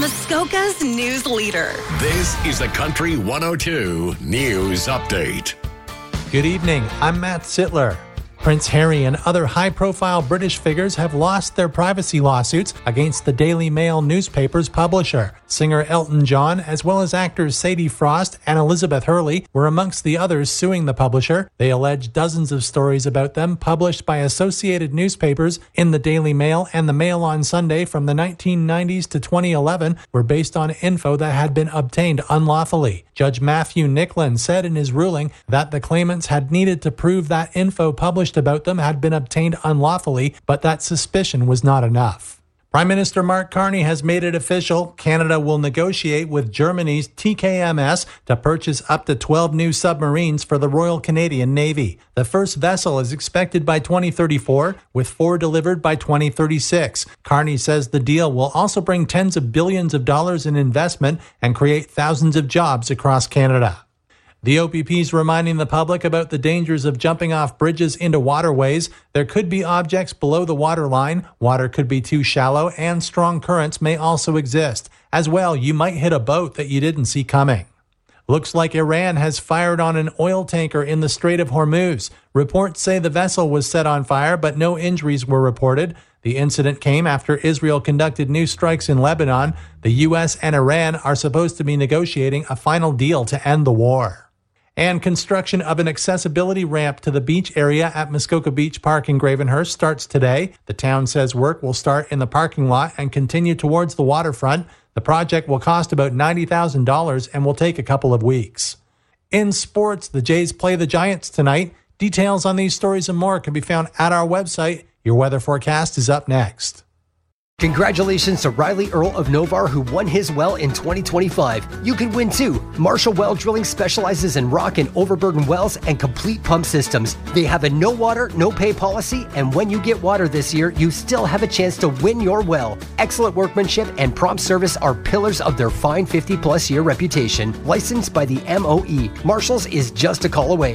Muskoka's news leader. This is the Country 102 News Update. Good evening, I'm Matt Sittler. Prince Harry and other high-profile British figures have lost their privacy lawsuits against the Daily Mail newspaper's publisher. Singer Elton John, as well as actors Sadie Frost and Elizabeth Hurley, were amongst the others suing the publisher. They allege dozens of stories about them published by associated newspapers in the Daily Mail and the Mail on Sunday from the 1990s to 2011 were based on info that had been obtained unlawfully. Judge Matthew Nicklin said in his ruling that the claimants had needed to prove that info published about them had been obtained unlawfully, but that suspicion was not enough. Prime Minister Mark Carney has made it official. Canada will negotiate with Germany's TKMS to purchase up to 12 new submarines for the Royal Canadian Navy. The first vessel is expected by 2034, with 4 delivered by 2036. Carney says the deal will also bring tens of billions of dollars in investment and create thousands of jobs across Canada. The OPP is reminding the public about the dangers of jumping off bridges into waterways. There could be objects below the waterline, water could be too shallow, and strong currents may also exist. As well, you might hit a boat that you didn't see coming. Looks like Iran has fired on an oil tanker in the Strait of Hormuz. Reports say the vessel was set on fire, but no injuries were reported. The incident came after Israel conducted new strikes in Lebanon. The U.S. and Iran are supposed to be negotiating a final deal to end the war. And construction of an accessibility ramp to the beach area at Muskoka Beach Park in Gravenhurst starts today. The town says work will start in the parking lot and continue towards the waterfront. The project will cost about $90,000 and will take a couple of weeks. In sports, the Jays play the Giants tonight. Details on these stories and more can be found at our website. Your weather forecast is up next. Congratulations to Riley Earl of Novar, who won his well in 2025. You could win too. Marshall Well Drilling specializes in rock and overburden wells and complete pump systems. They have a no water, no pay policy, and when you get water this year, you still have a chance to win your well. Excellent workmanship and prompt service are pillars of their fine 50-plus year reputation. Licensed by the MOE, Marshall's is just a call away.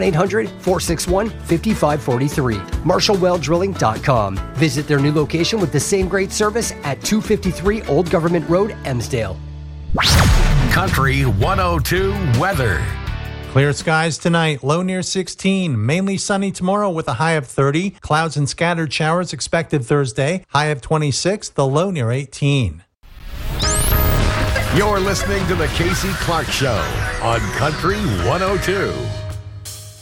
1-800-461-5543. MarshallWellDrilling.com. Visit their new location with the same great service at 253 Old Government Road, Emsdale. Country 102 weather. Clear skies tonight, low near 16. Mainly sunny tomorrow with a high of 30. Clouds and scattered showers expected Thursday. High of 26, the low near 18. You're listening to the Casey Clark Show on Country 102.